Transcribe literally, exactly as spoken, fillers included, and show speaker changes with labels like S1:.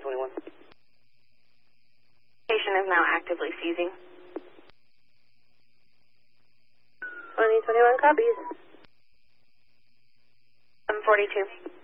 S1: twenty-one.
S2: Patient is now actively seizing.
S3: twenty twenty-one copies.
S2: seven forty-two.